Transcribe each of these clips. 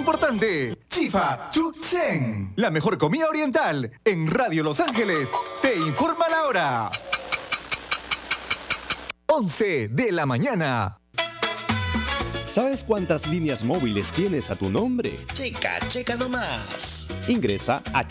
importante. Chifa Chuchen, la mejor comida oriental. En Radio Los Ángeles te informa la hora. 11 de la mañana. ¿Sabes cuántas líneas móviles tienes a tu nombre? Checa nomás. Ingresa a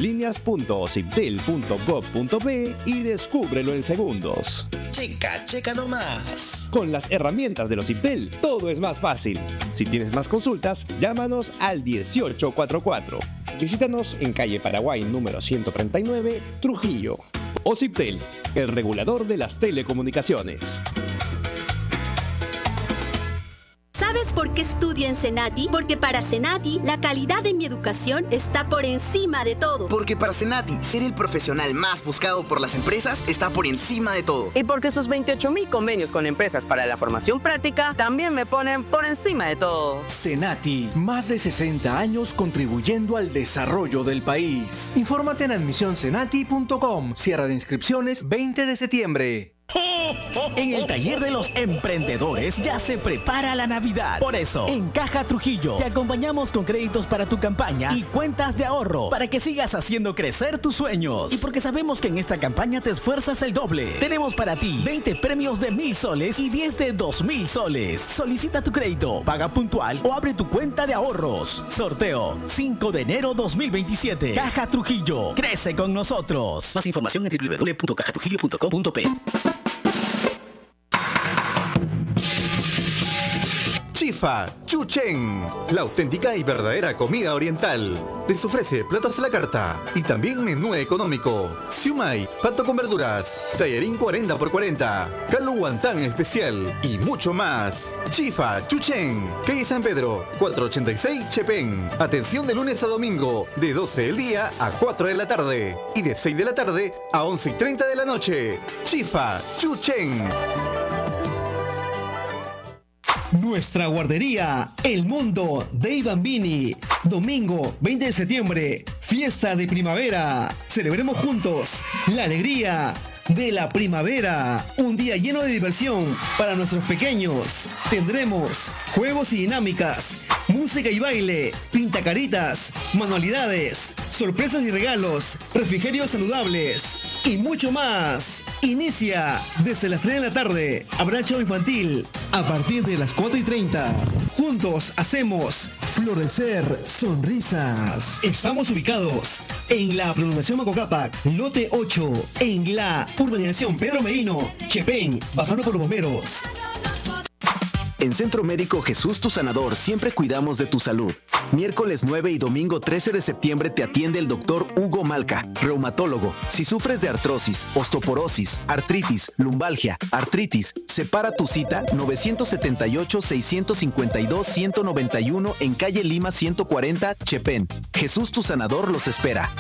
checatuslíneas.ociptel.gov.pe y descúbrelo en segundos. Checa nomás. Con las herramientas de Ociptel, todo es más fácil. Si tienes más consultas, llámanos al 1844. Visítanos en calle Paraguay número 139, Trujillo. Ociptel, el regulador de las telecomunicaciones. ¿Sabes por qué estudio en Senati? Porque para Senati, la calidad de mi educación está por encima de todo. Porque para Senati, ser el profesional más buscado por las empresas está por encima de todo. Y porque sus 28,000 convenios con empresas para la formación práctica también me ponen por encima de todo. Senati, más de 60 años contribuyendo al desarrollo del país. Infórmate en admisioncenati.com. Cierre de inscripciones 20 de septiembre. En el taller de los emprendedores ya se prepara la Navidad. Por eso, en Caja Trujillo te acompañamos con créditos para tu campaña y cuentas de ahorro para que sigas haciendo crecer tus sueños. Y porque sabemos que en esta campaña te esfuerzas el doble, tenemos para ti 20 premios de 1,000 soles y 10 de 2,000 soles. Solicita tu crédito, paga puntual o abre tu cuenta de ahorros. Sorteo 5 de enero 2027. Caja Trujillo, crece con nosotros. Más información en www.cajatrujillo.com.pe. Chifa Chuchen, la auténtica y verdadera comida oriental. Les ofrece platos a la carta y también menú económico. Siumai, pato con verduras, tallarín 40 por 40, caldo guantán especial y mucho más. Chifa Chuchen, calle San Pedro, 486 Chepén. Atención de lunes a domingo, de 12 del día a 4 de la tarde y de 6 de la tarde a 11:30 de la noche. Chifa Chuchen. Nuestra guardería, El Mundo de Bambini. Domingo 20 de septiembre, fiesta de primavera. Celebremos juntos la alegría de la primavera. Un día lleno de diversión para nuestros pequeños. Tendremos juegos y dinámicas, música y baile, pintacaritas, manualidades, sorpresas y regalos, refrigerios saludables y mucho más. Inicia desde las 3 de la tarde. Habrá show infantil a partir de las 4:30. Juntos hacemos florecer sonrisas. Estamos ubicados en la prolongación Macocapac, lote 8, en la urbanización Pedro Merino, Chepén, bajando por los bomberos. En Centro Médico Jesús Tu Sanador siempre cuidamos de tu salud. Miércoles 9 y domingo 13 de septiembre te atiende el doctor Hugo Malca, reumatólogo. Si sufres de artrosis, osteoporosis, artritis, lumbalgia, artritis, separa tu cita 978-652-191 en calle Lima 140, Chepén. Jesús Tu Sanador los espera.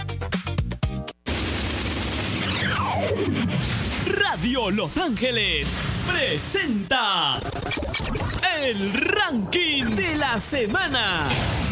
Radio Los Ángeles presenta el ranking de la semana.